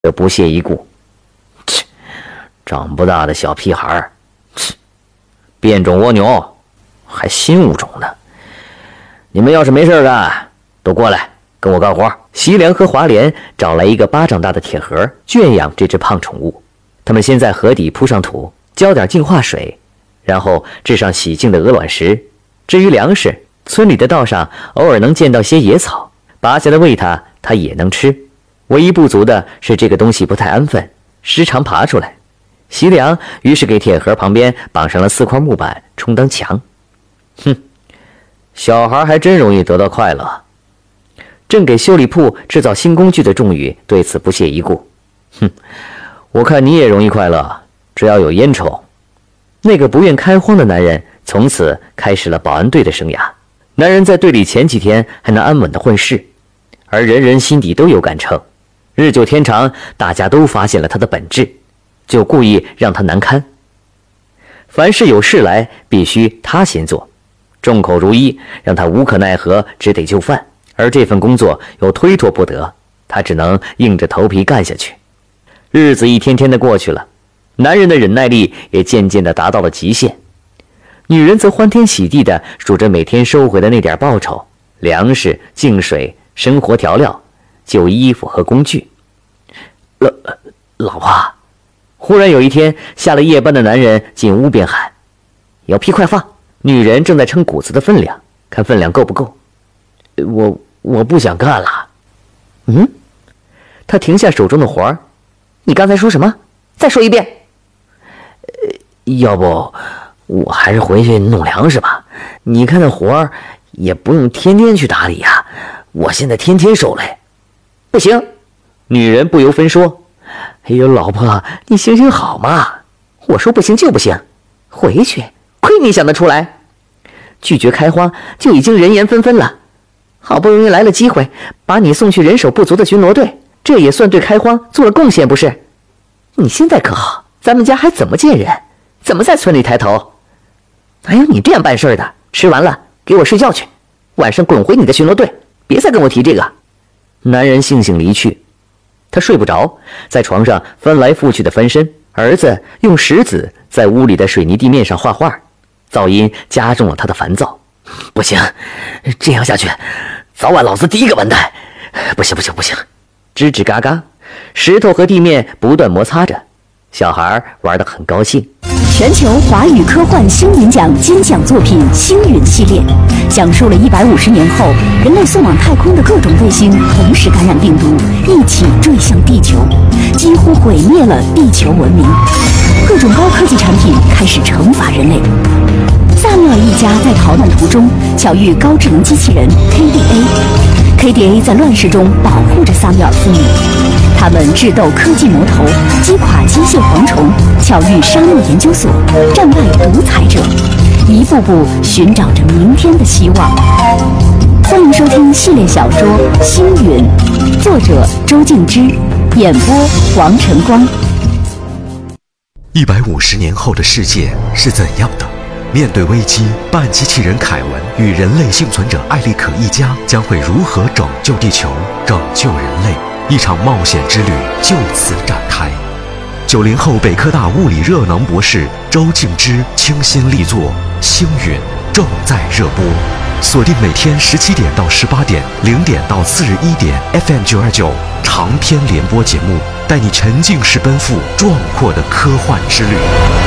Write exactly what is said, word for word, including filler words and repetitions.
的不屑一顾。切，长不大的小屁孩儿，切，变种蜗牛，还新物种呢。你们要是没事干，都过来跟我干活。席良和华莲找来一个巴掌大的铁盒，圈养这只胖宠物。他们先在河底铺上土，浇点净化水，然后置上洗净的鹅卵石。至于粮食，村里的道上偶尔能见到些野草，拔下来喂它，它也能吃。唯一不足的是这个东西不太安分，时常爬出来。席良于是给铁盒旁边绑上了四块木板充当墙。哼，小孩还真容易得到快乐。正给修理铺制造新工具的仲宇对此不屑一顾。哼，我看你也容易快乐，只要有烟抽。那个不愿开荒的男人从此开始了保安队的生涯。男人在队里前几天还能安稳地混事，而人人心底都有杆秤。日久天长，大家都发现了他的本质，就故意让他难堪。凡事有事来，必须他先做，众口如一，让他无可奈何，只得就范。而这份工作又推脱不得，他只能硬着头皮干下去。日子一天天的过去了，男人的忍耐力也渐渐的达到了极限。女人则欢天喜地的数着每天收回的那点报酬，粮食、净水、生活调料、旧衣服和工具。老老婆，忽然有一天，下了夜班的男人进屋便喊：“要皮快放！”女人正在称谷子的分量，看分量够不够。我我不想干了。嗯，他停下手中的活儿。你刚才说什么？再说一遍。呃，要不我还是回去弄粮食吧。你看那活儿也不用天天去打理呀，我现在天天受累。不行，女人不由分说。哎呦，老婆，你行行好嘛！我说不行就不行，回去。亏你想得出来，拒绝开荒就已经人言纷纷了。好不容易来了机会，把你送去人手不足的巡逻队，这也算对开荒做了贡献，不是？你现在可好，咱们家还怎么见人？怎么在村里抬头？哪有你这样办事的？吃完了给我睡觉去，晚上滚回你的巡逻队，别再跟我提这个。男人悻悻离去，他睡不着，在床上翻来覆去的翻身。儿子用石子在屋里的水泥地面上画画，噪音加重了他的烦躁。不行，这样下去，早晚老子第一个完蛋！不行不行不行！吱吱嘎嘎，石头和地面不断摩擦着，小孩玩得很高兴。 全球华语科幻星云奖金奖作品《星云》系列，讲述了一百五十年后人类送往太空的各种卫星同时感染病毒，一起坠向地球，几乎毁灭了地球文明。各种高科技产品开始惩罚人类。萨缪尔一家在逃难途中巧遇高智能机器人 K D A，K D A 在乱世中保护着萨缪尔父女。他们智斗科技魔头，击垮机械蝗虫，巧遇沙漠研究所，战败独裁者，一步步寻找着明天的希望。欢迎收听系列小说《星云》，作者周静之，演播王晨光。 一百五十年后的世界是怎样的？面对危机，半机器人凯文与人类幸存者艾利可一家将会如何拯救地球、拯救人类？一场冒险之旅就此展开。九零后北科大物理热能博士周静之倾心力作《星云》正在热播，锁定每天十七点到十八点、零点到次日一点 F M 九二九长篇联播节目，带你沉浸式奔赴壮阔的科幻之旅。